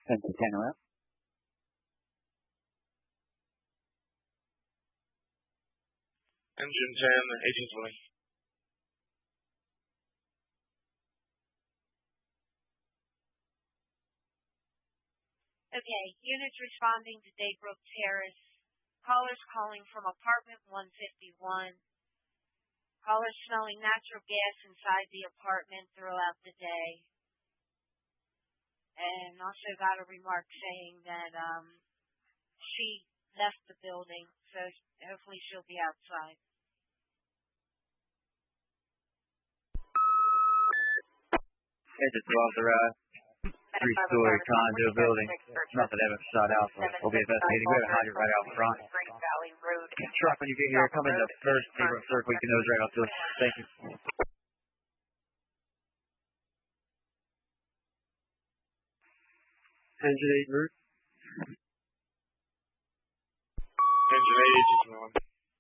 Engine 10 around. Engine 10, 1820. Okay, units responding to Daybrook Terrace. Callers calling from apartment 151. Callers smelling natural gas inside the apartment throughout the day. And also got a remark saying that she left the building, so hopefully she'll be outside. Engine 12 to ride. 3-story condo building. Nothing ever shot out, so we'll be investigating. We have a hydrant right out front. Truck, when you get here, come in the first neighborhood circle. You can nose right up to us. Thank you. Engine 8 route. Engine 8,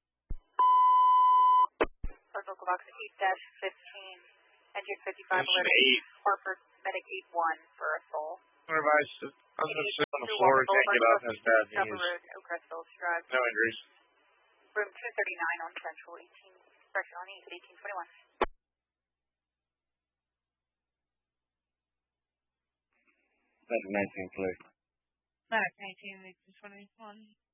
1821. Local box 8-15. Engine 55 Engine 8. Hartford Medic 81 for assault. I was going to sit on the floor and can't get up. Has bad Upper knees. Road, Oakcrest Village Drive. No injuries. Room 239 on Central 18. Pressure on east 1821. That's 19 clear. Back 19, 1821.